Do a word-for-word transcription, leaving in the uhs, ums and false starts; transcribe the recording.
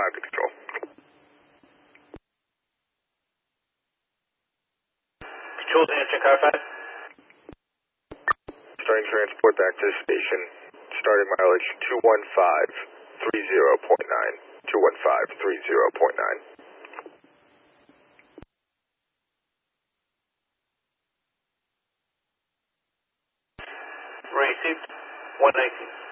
five to control. Control's answering car five. Starting transport back to the station. Starting mileage two one five three zero point nine. two one five three zero point nine. Received. one nineteen.